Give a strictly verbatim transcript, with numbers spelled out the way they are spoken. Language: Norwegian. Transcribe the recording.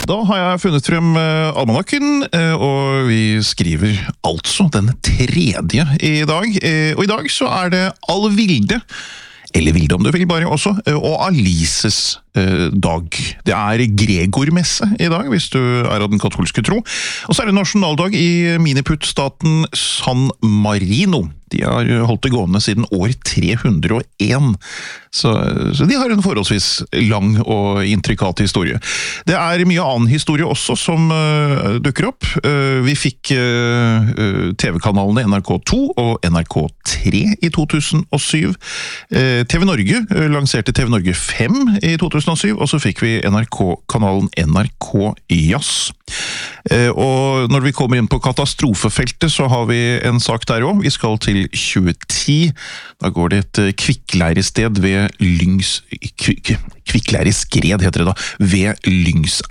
Da har jeg funnet frem uh, almanakken, uh, og vi skriver altså den tredje i dag. Uh, og i dag så er det Alvilde, eller Vilde om du vil bare også, uh, og Alices uh, dag. Det er Gregormesse i dag, hvis du er av den katolske tro. Og så er det nasjonaldag i miniputtstaten San Marino. De har holdt det gående siden år tre hundre og en, så, så de har en forholdsvis lang og intrikat historie. Det er mye annen historie også som uh, dukker opp. Uh, vi fikk uh, T V-kanalene N R K to og N R K tre i to tusen og syv. Uh, T V Norge uh, lanserte T V Norge fem i to tusen og syv, og så fikk vi N R K-kanalen N R K Jazz. Uh, og når vi kommer inn på katastrofefeltet, så har vi en sak der også. Vi skal til tjue ti. Da går det et kvikklærested ved Lyngs... Kvikklære skred heter det da, ved Lyngseid.